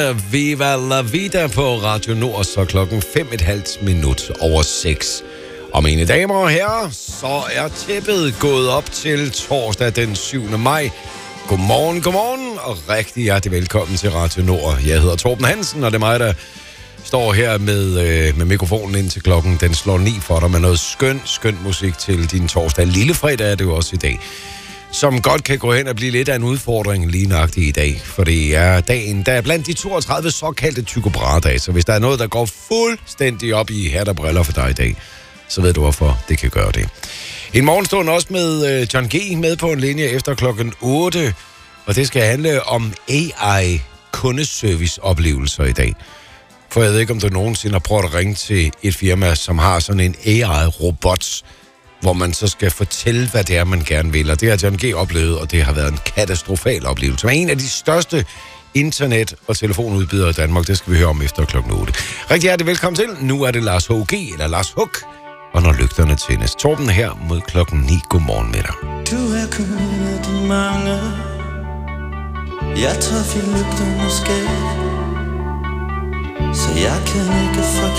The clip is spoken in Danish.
Viva la vida på Radio Nord, så klokken 5:30 Og mine damer og herrer, så er tæppet gået op til torsdag den 7. maj. Godmorgen, og rigtig hjertelig velkommen til Radio Nord. Jeg hedder Torben Hansen, og det er mig, der står her med mikrofonen ind til klokken. Den slår 9 for dig med noget skøn musik til din torsdag. Lillefredag er det jo også i dag, som godt kan gå hen og blive lidt af en udfordring lige nøjagtigt i dag. For det er dagen, der er blandt de 32 såkaldte Tycho Brahe-dage. Så hvis der er noget, der går fuldstændig op i hat og briller for dig i dag, så ved du, hvorfor det kan gøre det. En morgenstund også med John G. med på en linje efter klokken 8. Og det skal handle om AI-kundeservice-oplevelser i dag. For jeg ved ikke, om du nogensinde har prøvet at ringe til et firma, som har sådan en AI-robot, hvor man så skal fortælle, hvad det er, man gerne vil. Og det har John G. oplevet, og det har været en katastrofal oplevelse. Men en af de største internet- og telefonudbydere i Danmark, det skal vi høre om efter klokken 8. Rigtig hjertelig velkommen til. Nu er det Lars H.G. eller Lars Huk, og når lygterne tændes. Torben her mod klokken 9. Godmorgen med dig. Du er kun af de mange. Jeg tør fire lygterne skab, så jeg kan ikke forklare.